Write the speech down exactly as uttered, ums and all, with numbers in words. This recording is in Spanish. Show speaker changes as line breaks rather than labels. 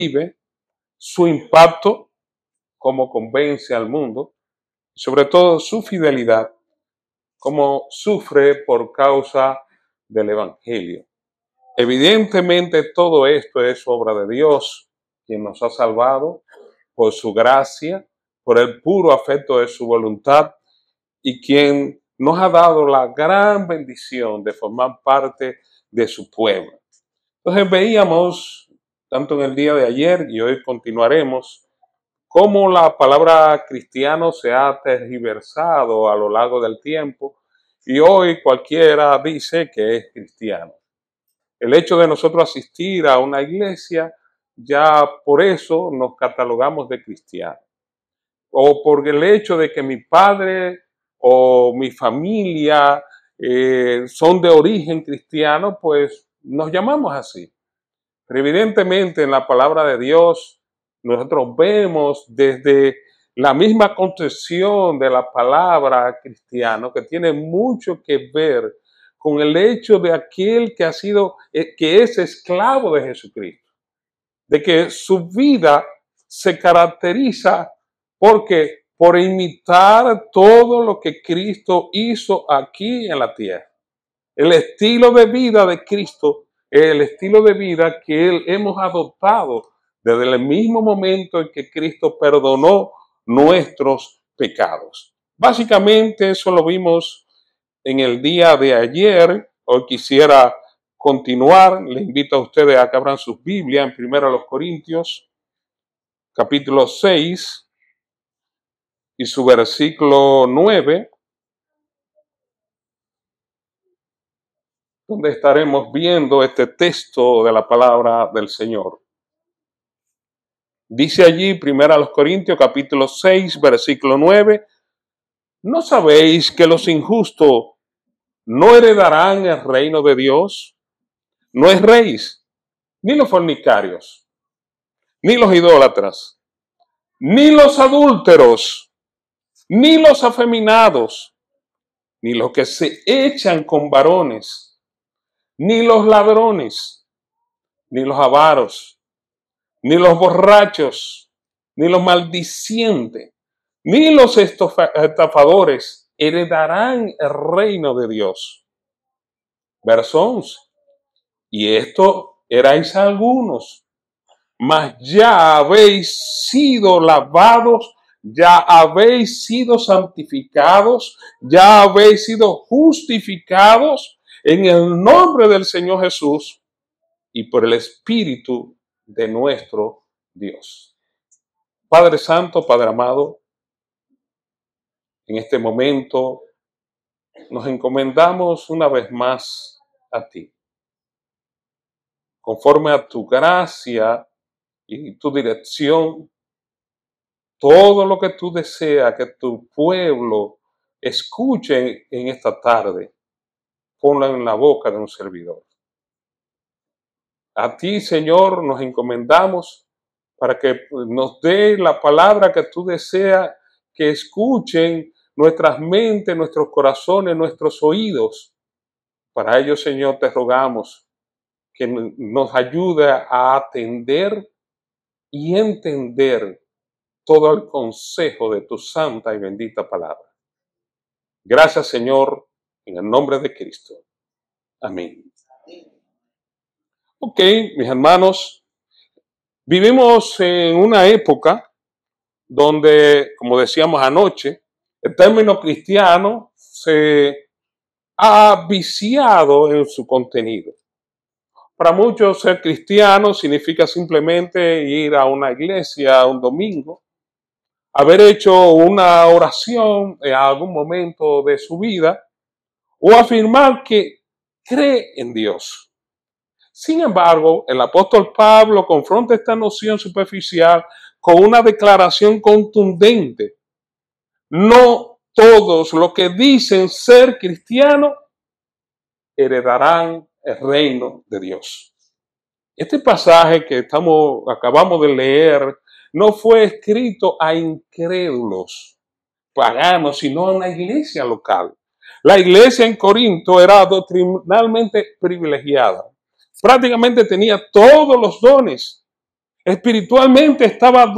vive, su impacto, cómo convence al mundo, y sobre todo su fidelidad, cómo sufre por causa del Evangelio. Evidentemente todo esto es obra de Dios, quien nos ha salvado por su gracia, por el puro afecto de su voluntad, y quien nos ha dado la gran bendición de formar parte de su pueblo. Entonces veíamos, tanto en el día de ayer y hoy continuaremos, cómo la palabra cristiano se ha tergiversado a lo largo del tiempo y hoy cualquiera dice que es cristiano. El hecho de nosotros asistir a una iglesia, ya por eso nos catalogamos de cristianos. O por el hecho de que mi padre o mi familia eh, son de origen cristiano, pues nos llamamos así. Pero evidentemente en la palabra de Dios nosotros vemos desde la misma concepción de la palabra cristiano que tiene mucho que ver con el hecho de aquel que ha sido, que es esclavo de Jesucristo, de que su vida se caracteriza porque por imitar todo lo que Cristo hizo aquí en la tierra. El estilo de vida de Cristo es el estilo de vida que él hemos adoptado desde el mismo momento en que Cristo perdonó nuestros pecados. Básicamente eso lo vimos en el día de ayer. Hoy quisiera continuar. Le invito a ustedes a que abran sus Biblias en primero los Corintios, capítulo seis y su versículo nueve, donde estaremos viendo este texto de la palabra del Señor. Dice allí, primero a los Corintios, capítulo seis, versículo nueve, ¿no sabéis que los injustos no heredarán el reino de Dios? No erréis, ni los fornicarios, ni los idólatras, ni los adúlteros, ni los afeminados, ni los que se echan con varones, ni los ladrones, ni los avaros, ni los borrachos, ni los maldicientes, ni los estafadores heredarán el reino de Dios. Verso once. Y esto erais algunos, mas ya habéis sido lavados, ya habéis sido santificados, ya habéis sido justificados en el nombre del Señor Jesús y por el Espíritu de nuestro Dios. Padre Santo, Padre amado, en este momento nos encomendamos una vez más a ti. Conforme a tu gracia y tu dirección, todo lo que tú deseas que tu pueblo escuche en esta tarde, ponlo en la boca de un servidor. A ti, Señor, nos encomendamos para que nos dé la palabra que tú deseas que escuchen nuestras mentes, nuestros corazones, nuestros oídos. Para ello, Señor, te rogamos que nos ayude a atender y entender todo el consejo de tu santa y bendita palabra. Gracias, Señor, en el nombre de Cristo. Amén. Ok, mis hermanos, vivimos en una época donde, como decíamos anoche, el término cristiano se ha viciado en su contenido. Para muchos ser cristiano significa simplemente ir a una iglesia un domingo, haber hecho una oración en algún momento de su vida o afirmar que cree en Dios. Sin embargo, el apóstol Pablo confronta esta noción superficial con una declaración contundente. No todos los que dicen ser cristianos heredarán el reino de Dios. Este pasaje que estamos, acabamos de leer no fue escrito a incrédulos paganos, sino a una iglesia local. La iglesia en Corinto era doctrinalmente privilegiada. Prácticamente tenía todos los dones Espiritualmente estaba